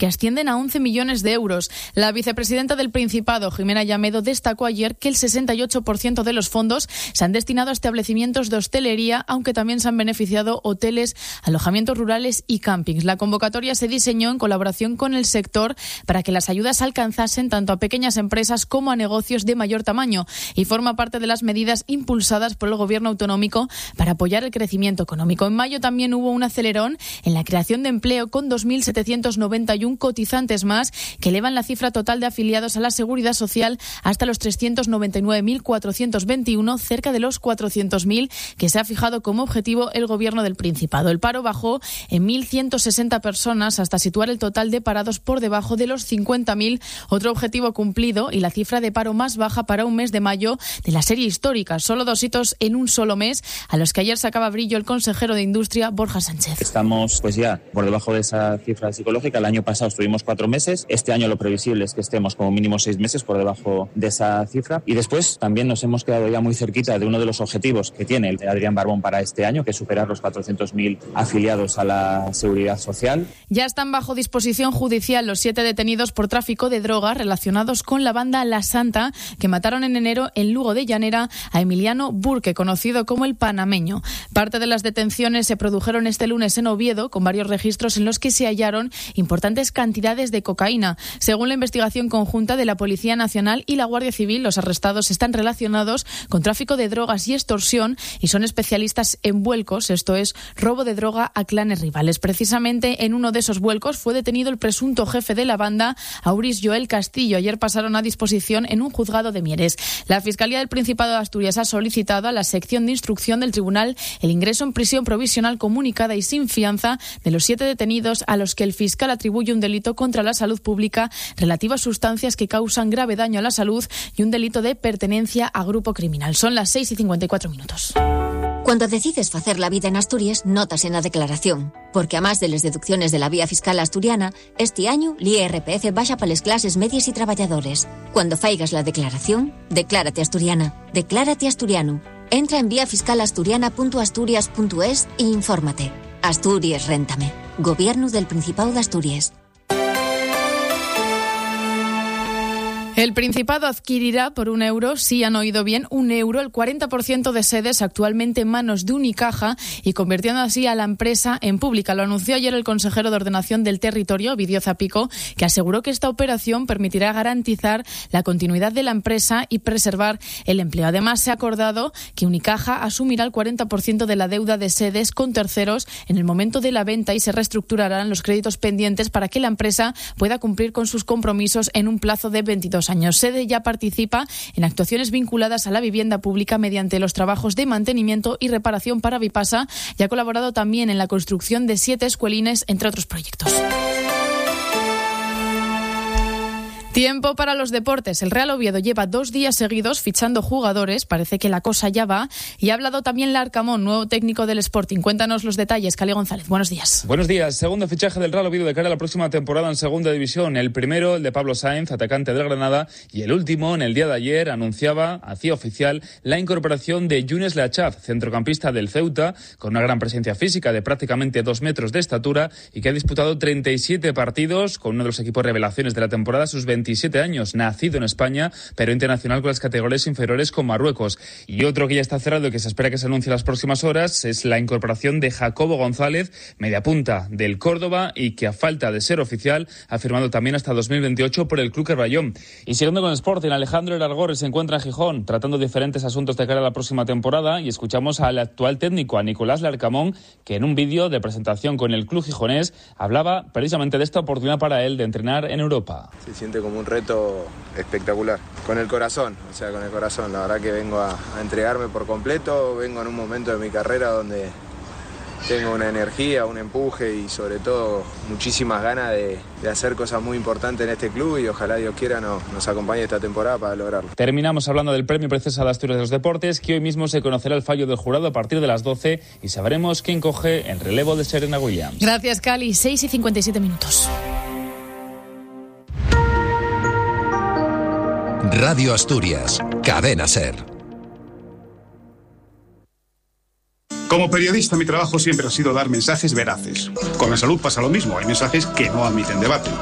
que ascienden a 11 millones de euros. La vicepresidenta del Principado, Jimena Llamedo, destacó ayer que el 68% de los fondos se han destinado a establecimientos de hostelería, aunque también se han beneficiado hoteles, alojamientos rurales y campings. La convocatoria se diseñó en colaboración con el sector para que las ayudas alcanzasen tanto a pequeñas empresas como a negocios de mayor tamaño y forma parte de las medidas impulsadas por el Gobierno autonómico para apoyar el crecimiento económico. En mayo también hubo un acelerón en la creación de empleo con 2.791 cotizantes más que elevan la cifra total de afiliados a la Seguridad Social hasta los 399.421, cerca de los 400.000 que se ha fijado como objetivo el Gobierno del Principado. El paro bajó en 1.160 personas hasta situar el total de parados por debajo de los 50.000, otro objetivo cumplido y la cifra de paro más baja para un mes de mayo de la serie histórica. Solo 2 hitos en un solo mes, a los que ayer sacaba brillo el consejero de Industria, Borja Sánchez. Estamos ya por debajo de esa cifra psicológica. El año pasado estuvimos 4 meses. Este año lo previsible es que estemos como mínimo 6 meses por debajo de esa cifra. Y después también nos hemos quedado ya muy cerquita de uno de los objetivos que tiene el Adrián Barbón para este año, que es superar los 400.000 afiliados a la Seguridad Social. Ya están bajo disposición judicial los 7 detenidos por tráfico de drogas relacionados con la banda La Santa, que mataron en enero en Lugo de Llanera a Emiliano Burke, conocido como el Panameño. Parte de las detenciones se produjeron este lunes en Oviedo, con varios registros en los que se hallaron importantes cantidades de cocaína. Según la investigación conjunta de la Policía Nacional y la Guardia Civil, los arrestados están relacionados con tráfico de drogas y extorsión y son especialistas en vuelcos, esto es, robo de droga a clanes rivales. Precisamente en uno de esos vuelcos fue detenido el presunto jefe de la banda, Auris Joel Castillo. Ayer pasaron a disposición en un juzgado de Mieres. La Fiscalía del Principado de Asturias ha solicitado a la sección de instrucción del tribunal el ingreso en prisión provisional comunicada y sin fianza de los 7 detenidos a los que el fiscal atribuye un delito contra la salud pública relativo a sustancias que causan grave daño a la salud y un delito de pertenencia a grupo criminal. Son las 6:54. Cuando decides facer la vida en Asturias, notas en la declaración. Porque a más de las deducciones de la vía fiscal asturiana, este año l'IRPF baixa para las clases medias y trabajadores. Cuando faigas la declaración, declárate asturiana. Declárate asturiano. Entra en viafiscalasturiana.asturias.es e infórmate. Asturias, réntame. Gobierno del Principado de Asturias. El Principado adquirirá por €1, sí han oído bien, €1, el 40% de sedes actualmente en manos de Unicaja y convirtiendo así a la empresa en pública. Lo anunció ayer el consejero de Ordenación del Territorio, Ovidio Zapico, que aseguró que esta operación permitirá garantizar la continuidad de la empresa y preservar el empleo. Además, se ha acordado que Unicaja asumirá el 40% de la deuda de sedes con terceros en el momento de la venta y se reestructurarán los créditos pendientes para que la empresa pueda cumplir con sus compromisos en un plazo de 22 años. Sede ya participa en actuaciones vinculadas a la vivienda pública mediante los trabajos de mantenimiento y reparación para Vipasa y ha colaborado también en la construcción de 7 escuelines, entre otros proyectos. Tiempo para los deportes. El Real Oviedo lleva 2 días seguidos fichando jugadores. Parece que la cosa ya va. Y ha hablado también Larcamón, nuevo técnico del Sporting. Cuéntanos los detalles, Cali González. Buenos días. Buenos días. Segundo fichaje del Real Oviedo de cara a la próxima temporada en Segunda División. El primero, el de Pablo Sáenz, atacante del Granada. Y el último, en el día de ayer, hacía oficial la incorporación de Younes Leachaz, centrocampista del Ceuta, con una gran presencia física de prácticamente 2 metros de estatura y que ha disputado 37 partidos con uno de los equipos revelaciones de la temporada, sus 27 años, nacido en España, pero internacional con las categorías inferiores con Marruecos. Y otro que ya está cerrado y que se espera que se anuncie en las próximas horas es la incorporación de Jacobo González, mediapunta del Córdoba y que a falta de ser oficial ha firmado también hasta 2028 por el Club Carbayón. Y siguiendo con el Sporting, Alejandro Erargorri se encuentra en Gijón tratando diferentes asuntos de cara a la próxima temporada y escuchamos al actual técnico, a Nicolás Larcamón, que en un vídeo de presentación con el club gijonés hablaba precisamente de esta oportunidad para él de entrenar en Europa. Se siente como un reto espectacular, con el corazón, la verdad que vengo a entregarme por completo, vengo en un momento de mi carrera donde tengo una energía, un empuje y sobre todo muchísimas ganas de hacer cosas muy importantes en este club y ojalá Dios quiera nos acompañe esta temporada para lograrlo. Terminamos hablando del Premio Princesa de Asturias de los Deportes, que hoy mismo se conocerá el fallo del jurado a partir de las 12 y sabremos quién coge el relevo de Serena Williams. Gracias, Cali. 6:57. Radio Asturias, Cadena SER. Como periodista, mi trabajo siempre ha sido dar mensajes veraces. Con la salud pasa lo mismo, hay mensajes que no admiten debate.